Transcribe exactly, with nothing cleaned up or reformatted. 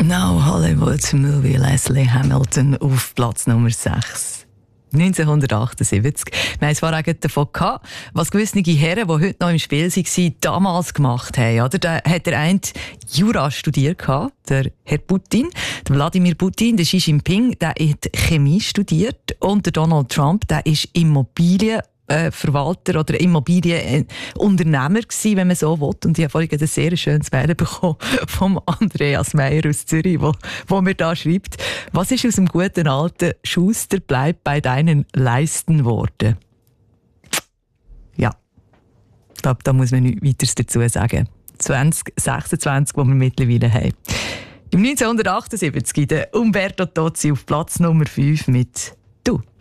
No Hollywood Movie, Leslie Hamilton auf Platz Nummer sechs. neunzehnhundertachtundsiebzig. Wir haben es vorhin davon gehabt, was gewisse Herren, die heute noch im Spiel waren, damals gemacht haben. Oder? Da hat der eine Jura studiert, der Herr Putin, der Wladimir Putin, der Xi Jinping, der hat Chemie studiert und der Donald Trump, der ist Immobilien Verwalter oder Immobilienunternehmer gsi, wenn man so will. Und ich habe vorhin ein sehr schönes Mail bekommen vom Andreas Meyer aus Zürich, wo, wo mir da schreibt, was ist aus dem guten alten Schuster bleibt bei deinen Leisten worden? Ja, ich glaube, da muss man nichts weiteres dazu sagen. zwanzig sechsundzwanzig, die wir mittlerweile haben. Im neunzehnhundertachtundsiebzig der Umberto Tozzi auf Platz Nummer fünf mit «Du».